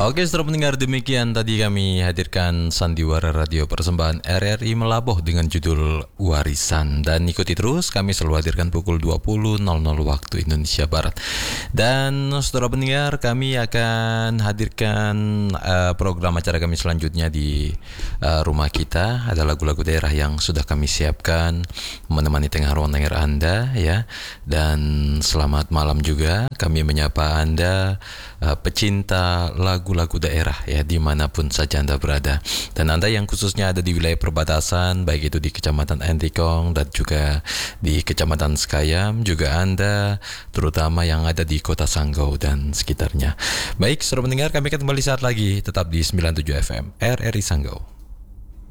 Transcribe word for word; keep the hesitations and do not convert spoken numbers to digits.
Oke, setelah mendengar demikian tadi kami hadirkan Sandiwara Radio Persembahan R R I Melaboh dengan judul Warisan. Dan ikuti terus, kami selalu hadirkan pukul dua puluh waktu Indonesia Barat. Dan setelah mendengar, kami akan hadirkan uh, program acara kami selanjutnya di uh, rumah kita. Ada lagu-lagu daerah yang sudah kami siapkan menemani tengah ruang dengar Anda ya. Dan selamat malam juga, kami menyapa Anda uh, pecinta lagu-lagu daerah ya, dimanapun saja Anda berada. Dan Anda yang khususnya ada di wilayah perbatasan, baik itu di Kecamatan Entikong dan juga di Kecamatan Sekayam, juga Anda terutama yang ada di Kota Sanggau dan sekitarnya. Baik, sudah mendengar, kami akan kembali saat lagi tetap di sembilan puluh tujuh F M R R I Sanggau.